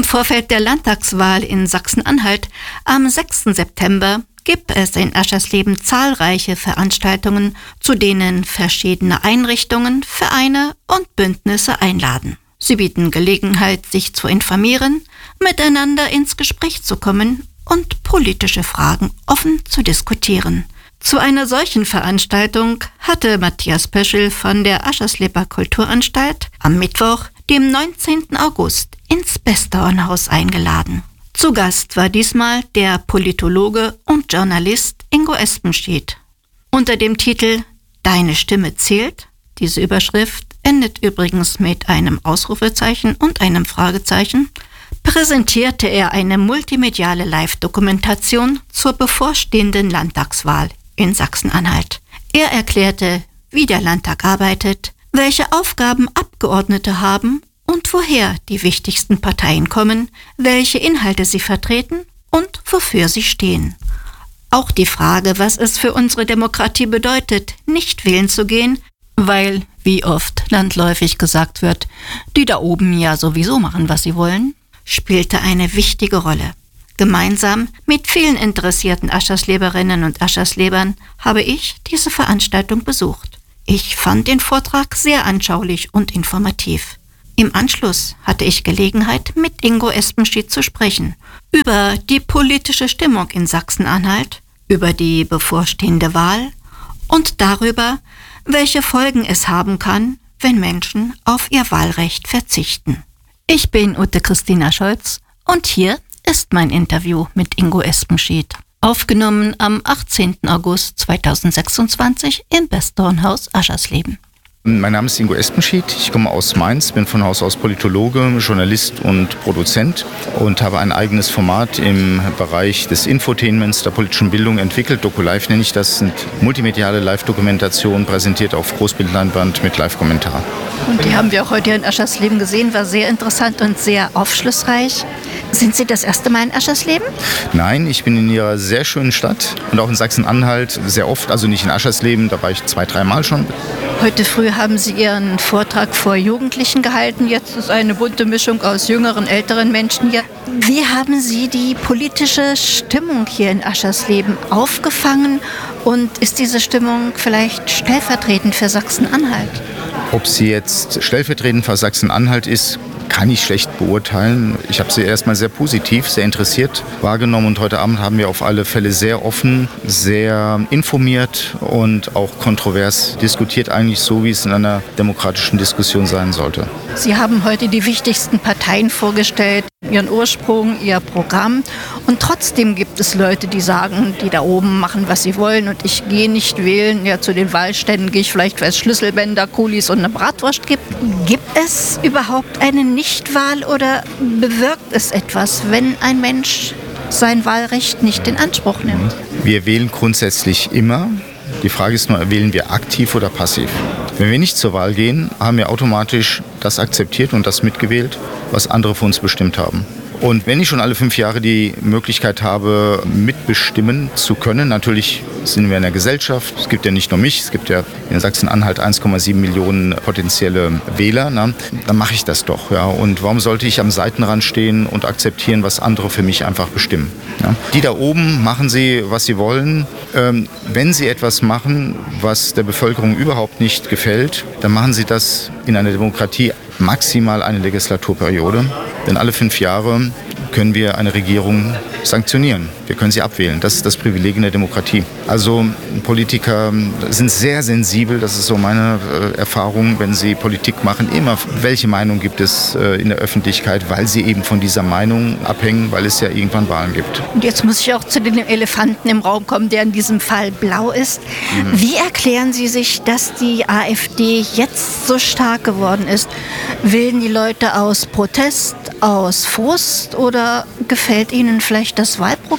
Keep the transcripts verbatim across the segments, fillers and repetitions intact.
Vorfeld der Landtagswahl in Sachsen-Anhalt am sechsten September gibt es in Aschersleben zahlreiche Veranstaltungen, zu denen verschiedene Einrichtungen, Vereine und Bündnisse einladen. Sie bieten Gelegenheit, sich zu informieren, miteinander ins Gespräch zu kommen und politische Fragen offen zu diskutieren. Zu einer solchen Veranstaltung hatte Matthias Pöschl von der Aschersleber Kulturanstalt am Mittwoch, dem neunzehnten August, ins Besthornhaus eingeladen. Zu Gast war diesmal der Politologe und Journalist Ingo Espenschid. Unter dem Titel »Deine Stimme zählt«, diese Überschrift endet übrigens mit einem Ausrufezeichen und einem Fragezeichen, präsentierte er eine multimediale Live-Dokumentation zur bevorstehenden Landtagswahl in Sachsen-Anhalt. Er erklärte, wie der Landtag arbeitet, welche Aufgaben Abgeordnete haben und woher die wichtigsten Parteien kommen, welche Inhalte sie vertreten und wofür sie stehen. Auch die Frage, was es für unsere Demokratie bedeutet, nicht wählen zu gehen, weil, wie oft landläufig gesagt wird, die da oben ja sowieso machen, was sie wollen, spielte eine wichtige Rolle. Gemeinsam mit vielen interessierten Aschersleberinnen und Ascherslebern habe ich diese Veranstaltung besucht. Ich fand den Vortrag sehr anschaulich und informativ. Im Anschluss hatte ich Gelegenheit, mit Ingo Espenschid zu sprechen über die politische Stimmung in Sachsen-Anhalt, über die bevorstehende Wahl und darüber, welche Folgen es haben kann, wenn Menschen auf ihr Wahlrecht verzichten. Ich bin Ute Christina Scholz und hier ist mein Interview mit Ingo Espenschid, aufgenommen am achtzehnten August zweitausendsechsundzwanzig im Besthornhaus Aschersleben. Mein Name ist Ingo Espenschid, ich komme aus Mainz, bin von Haus aus Politologe, Journalist und Produzent und habe ein eigenes Format im Bereich des Infotainments, der politischen Bildung entwickelt. DokuLive nenne ich das, das sind multimediale Live-Dokumentationen, präsentiert auf Großbildleinwand mit Live-Kommentar. Und die haben wir auch heute in Aschersleben gesehen, war sehr interessant und sehr aufschlussreich. Sind Sie das erste Mal in Aschersleben? Nein, ich bin in Ihrer sehr schönen Stadt und auch in Sachsen-Anhalt sehr oft, also nicht in Aschersleben, da war ich zwei, dreimal schon. Heute früh haben Sie Ihren Vortrag vor Jugendlichen gehalten. Jetzt ist eine bunte Mischung aus jüngeren, älteren Menschen hier. Wie haben Sie die politische Stimmung hier in Aschersleben aufgefangen? Und ist diese Stimmung vielleicht stellvertretend für Sachsen-Anhalt? Ob sie jetzt stellvertretend für Sachsen-Anhalt ist, kann ich schlecht beurteilen. Ich habe sie erstmal sehr positiv, sehr interessiert wahrgenommen und heute Abend haben wir auf alle Fälle sehr offen, sehr informiert und auch kontrovers diskutiert, eigentlich so, wie es in einer demokratischen Diskussion sein sollte. Sie haben heute die wichtigsten Parteien vorgestellt, ihren Ursprung, ihr Programm. Und trotzdem gibt es Leute, die sagen, die da oben machen, was sie wollen und ich gehe nicht wählen. Ja, zu den Wahlständen gehe ich vielleicht, weil es Schlüsselbänder, Kulis und eine Bratwurst gibt. Gibt es überhaupt eine Nichtwahl oder bewirkt es etwas, wenn ein Mensch sein Wahlrecht nicht in Anspruch nimmt? Wir wählen grundsätzlich immer. Die Frage ist nur, wählen wir aktiv oder passiv? Wenn wir nicht zur Wahl gehen, haben wir automatisch das akzeptiert und das mitgewählt, was andere für uns bestimmt haben. Und wenn ich schon alle fünf Jahre die Möglichkeit habe, mitbestimmen zu können, natürlich sind wir in der Gesellschaft, es gibt ja nicht nur mich, es gibt ja in Sachsen-Anhalt eins Komma sieben Millionen potenzielle Wähler, na, dann mache ich das doch. Ja. Und warum sollte ich am Seitenrand stehen und akzeptieren, was andere für mich einfach bestimmen? Ja. Die da oben machen sie, was sie wollen. Ähm, wenn sie etwas machen, was der Bevölkerung überhaupt nicht gefällt, dann machen sie das in einer Demokratie maximal eine Legislaturperiode. Denn alle fünf Jahre können wir eine Regierung sanktionieren. Wir können sie abwählen. Das ist das Privileg in der Demokratie. Also Politiker sind sehr sensibel, das ist so meine äh, Erfahrung, wenn sie Politik machen. Immer, welche Meinung gibt es äh, in der Öffentlichkeit, weil sie eben von dieser Meinung abhängen, weil es ja irgendwann Wahlen gibt. Und jetzt muss ich auch zu dem Elefanten im Raum kommen, der in diesem Fall blau ist. Mhm. Wie erklären Sie sich, dass die AfD jetzt so stark geworden ist? Wählen die Leute aus Protest, aus Frust oder gefällt Ihnen vielleicht das Wahlprogramm?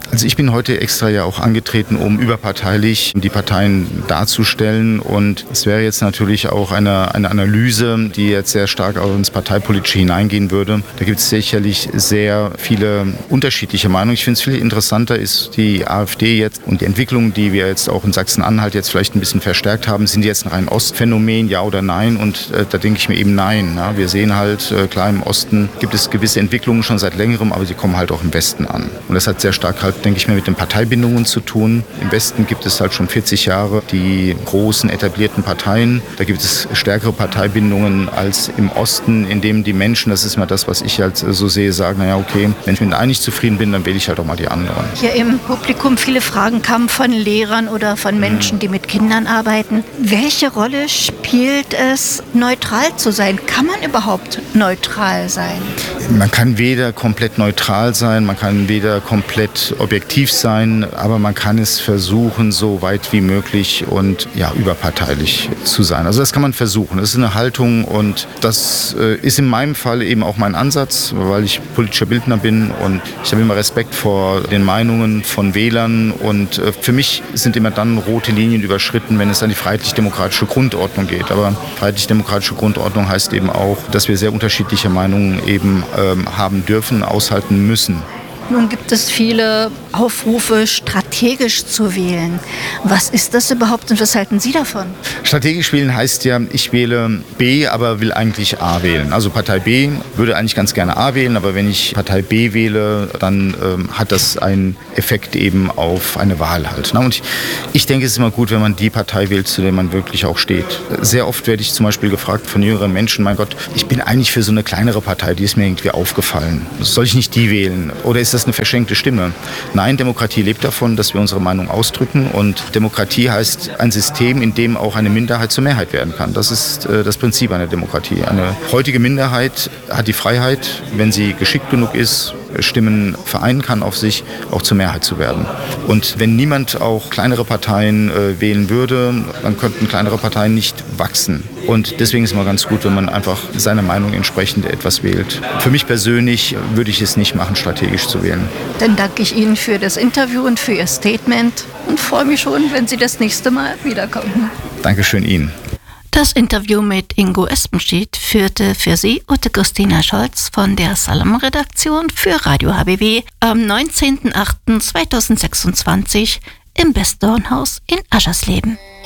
Also ich bin heute extra ja auch angetreten, um überparteilich die Parteien darzustellen. Und es wäre jetzt natürlich auch eine, eine Analyse, die jetzt sehr stark auch ins Parteipolitische hineingehen würde. Da gibt es sicherlich sehr viele unterschiedliche Meinungen. Ich finde es viel interessanter ist die AfD jetzt und die Entwicklung, die wir jetzt auch in Sachsen-Anhalt jetzt vielleicht ein bisschen verstärkt haben. Sind die jetzt ein rein Ostphänomen, ja oder nein? Und äh, da denke ich mir eben nein. Ja? Wir sehen halt, äh, klar im Osten gibt es gewisse Entwicklungen schon seit längerem, aber sie kommen halt auch im Westen an. Und das hat sehr stark halt, denke ich mir, mit den Parteibindungen zu tun. Im Westen gibt es halt schon vierzig Jahre die großen etablierten Parteien. Da gibt es stärkere Parteibindungen als im Osten, in dem die Menschen, das ist mal das, was ich halt so sehe, sagen, naja, okay, wenn ich mit einem nicht zufrieden bin, dann wähle ich halt auch mal die anderen. Hier im Publikum viele Fragen kamen von Lehrern oder von Menschen, die mit Kindern arbeiten. Welche Rolle spielt es, neutral zu sein? Kann man überhaupt neutral sein? Man kann weder komplett neutral sein, man kann weder komplett objektiv sein, aber man kann es versuchen, so weit wie möglich und ja, überparteilich zu sein. Also das kann man versuchen. Das ist eine Haltung und das äh, ist in meinem Fall eben auch mein Ansatz, weil ich politischer Bildner bin und ich habe immer Respekt vor den Meinungen von Wählern und äh, für mich sind immer dann rote Linien überschritten, wenn es an die freiheitlich-demokratische Grundordnung geht. Aber freiheitlich-demokratische Grundordnung heißt eben auch, dass wir sehr unterschiedliche Meinungen eben ähm, haben dürfen, aushalten müssen. Nun gibt es viele Aufrufe, strategisch zu wählen. Was ist das überhaupt und was halten Sie davon? Strategisch wählen heißt ja, ich wähle B, aber will eigentlich A wählen. Also Partei B würde eigentlich ganz gerne A wählen, aber wenn ich Partei B wähle, dann ähm, hat das einen Effekt eben auf eine Wahl halt. Und ich, ich denke, es ist immer gut, wenn man die Partei wählt, zu der man wirklich auch steht. Sehr oft werde ich zum Beispiel gefragt von jüngeren Menschen, mein Gott, ich bin eigentlich für so eine kleinere Partei, die ist mir irgendwie aufgefallen. Soll ich nicht die wählen? Oder ist das eine verschenkte Stimme? Nein, Demokratie lebt davon, dass wir unsere Meinung ausdrücken und Demokratie heißt ein System, in dem auch eine Minderheit zur Mehrheit werden kann. Das ist äh, das Prinzip einer Demokratie. Eine heutige Minderheit hat die Freiheit, wenn sie geschickt genug ist, Stimmen vereinen kann auf sich, auch zur Mehrheit zu werden. Und wenn niemand auch kleinere Parteien äh, wählen würde, dann könnten kleinere Parteien nicht wachsen. Und deswegen ist es immer ganz gut, wenn man einfach seiner Meinung entsprechend etwas wählt. Für mich persönlich würde ich es nicht machen, strategisch zu wählen. Dann danke ich Ihnen für das Interview und für Ihr Statement und freue mich schon, wenn Sie das nächste Mal wiederkommen. Dankeschön Ihnen. Das Interview mit Ingo Espenschid führte für Sie Ute Christina Scholz von der Salam-Redaktion für Radio H B W am neunzehnten achten zweitausendsechsundzwanzig im Westdornhaus in Aschersleben.